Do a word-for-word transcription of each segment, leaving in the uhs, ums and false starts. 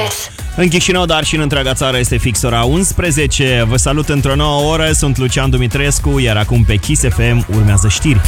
Kiss. În Chișinău, dar și în întreaga țară este fix ora unsprezece. Vă salut într-o nouă oră, sunt Lucian Dumitrescu, iar acum pe Kiss F M urmează știri.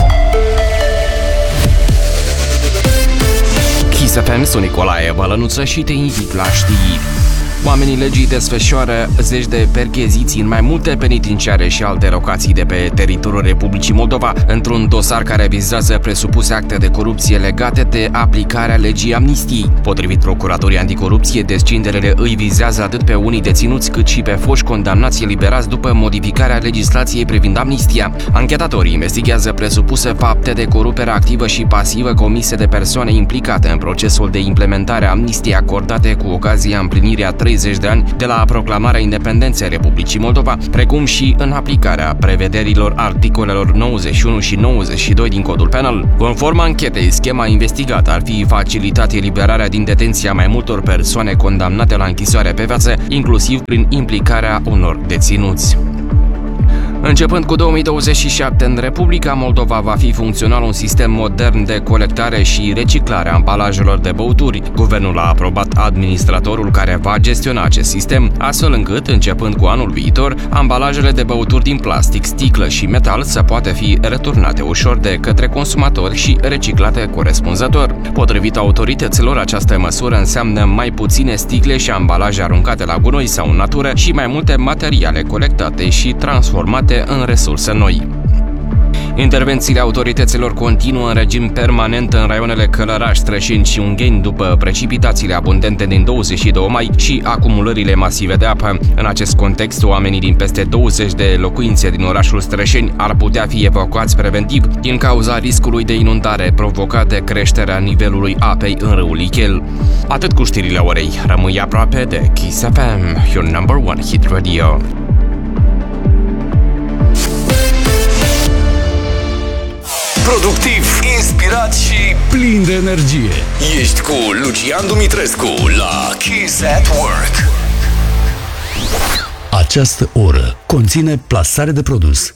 Kiss F M, sunt Nicolae Bălănuță și te invit la știri. Oamenii legii desfășoară zeci de percheziții în mai multe penitenciare și alte locații de pe teritoriul Republicii Moldova, într-un dosar care vizează presupuse acte de corupție legate de aplicarea legii amnistiei. Potrivit Procuraturii Anticorupție, descinderele îi vizează atât pe unii deținuți cât și pe foști condamnați eliberați după modificarea legislației privind amnistia. Anchetatorii investigează presupuse fapte de corupere activă și pasivă comise de persoane implicate în procesul de implementare a amnistiei acordate cu ocazia împlinirii a treizeci de ani de la proclamarea independenței Republicii Moldova, precum și în aplicarea prevederilor articolelor nouăzeci și unu și nouăzeci și doi din Codul Penal. Conform anchetei, schema investigată ar fi facilitat eliberarea din detenție a mai multor persoane condamnate la închisoare pe viață, inclusiv prin implicarea unor deținuți. Începând cu două mii douăzeci și șapte, în Republica Moldova va fi funcțional un sistem modern de colectare și reciclare a ambalajelor de băuturi. Guvernul a aprobat administratorul care va gestiona acest sistem, astfel încât, începând cu anul viitor, ambalajele de băuturi din plastic, sticlă și metal să poată fi returnate ușor de către consumatori și reciclate corespunzător. Potrivit autorităților, această măsură înseamnă mai puține sticle și ambalaje aruncate la gunoi sau în natură și mai multe materiale colectate și transformate în resurse noi. Intervențiile autorităților continuă în regim permanent în raioanele Călăraș, Strășeni și Ungheni după precipitațiile abundente din douăzeci și doi mai și acumulările masive de apă. În acest context, oamenii din peste douăzeci de locuințe din orașul Strășeni ar putea fi evacuați preventiv din cauza riscului de inundare provocat de creșterea nivelului apei în râul Ichel. Atât cu știrile orei, rămâi aproape de Kiss F M, your number one hit radio. Productiv, inspirat și plin de energie. Ești cu Lucian Dumitrescu la Kiss at Work. Această oră conține plasare de produs.